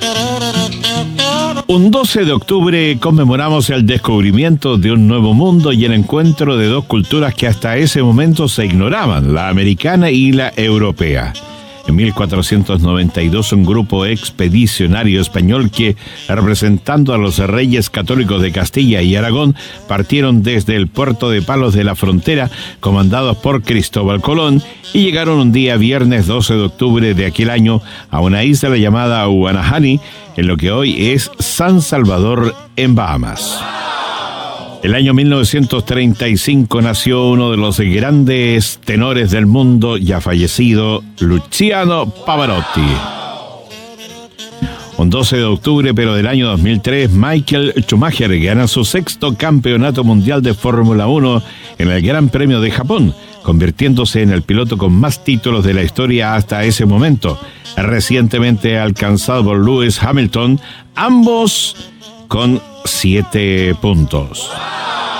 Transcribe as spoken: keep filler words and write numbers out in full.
Un doce de octubre conmemoramos el descubrimiento de un nuevo mundo y el encuentro de dos culturas que hasta ese momento se ignoraban, la americana y la europea. En mil cuatrocientos noventa y dos, un grupo expedicionario español que, representando a los reyes católicos de Castilla y Aragón, partieron desde el puerto de Palos de la Frontera, comandados por Cristóbal Colón, y llegaron un día viernes doce de octubre de aquel año a una isla llamada Guanahani, en lo que hoy es San Salvador, en Bahamas. El año mil novecientos treinta y cinco nació uno de los grandes tenores del mundo, ya fallecido, Luciano Pavarotti. Un doce de octubre, pero del año dos mil tres, Michael Schumacher gana su sexto campeonato mundial de Fórmula uno en el Gran Premio de Japón, convirtiéndose en el piloto con más títulos de la historia hasta ese momento, recientemente alcanzado por Lewis Hamilton, ambos con siete puntos.